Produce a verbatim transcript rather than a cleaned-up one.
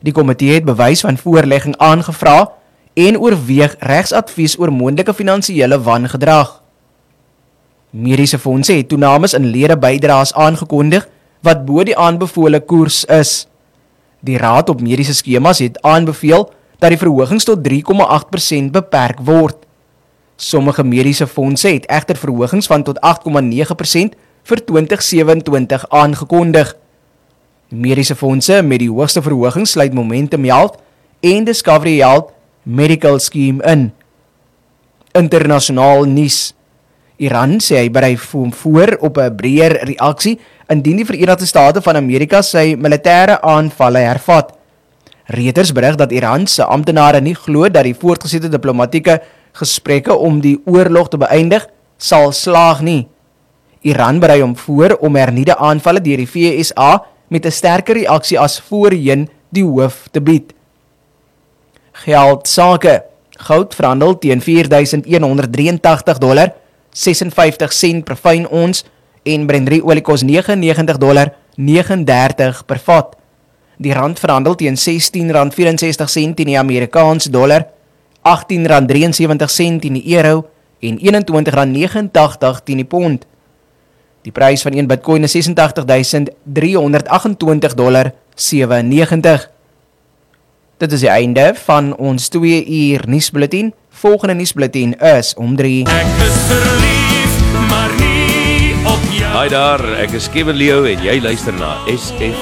Die komitee het bewys van voorlegging aangevra en oorweeg regsadvies oor moontlike finansiële wangedrag. Mediese fondse het toenames in lede bydraes aangekondig wat bo die aanbevole koers is. Die Raad op Mediese Skemas het aanbeveel dat die verhogings tot drie komma agt persent beperk word. Sommige mediese fondse het egter verhogings van tot agt komma nege persent vir twintig sewenentwintig aangekondig. Mediese fondse met die hoogste verhogings sluit Momentum Health en Discovery Health Medical Scheme in. Internasionaal nuus. Iran sê hy berei voor op 'n breër reaksie indien die Verenigde State van Amerika sy militêre aanvalle hervat. Reuters berig dat Iran se amptenare nie glo dat die voortgesette diplomatieke gesprekke om die oorlog te beëindig sal slaag nie. Iran berei hom voor om hernieude aanvalle deur die V S A met 'n sterker reaksie as voorheen die hoof te bied. Geldsake. Goud verhandel teen vier duisend een honderd drieëntagtig dollar, sesenvyftig sent per fyn ons en Brent olie kos negentig en negentig dollar negenendertig per vat. Die rand verhandel teen sestien rand vierensestig sent teen die Amerikaanse dollar, agttien rand drieënsewentig sent teen die euro en eenentwintig rand negenentagtig teen die pond. Die prys van een Bitcoin is ses en agtig duisend driehonderd agentwintig dollar sewennegentig. Dit is die einde van ons twee uur nuusbulletin. Volgende nuusbulletin is om drie. Ek is verlief, maar nie op jou. Hi daar, ek is Kevin Leo en jy luister na S F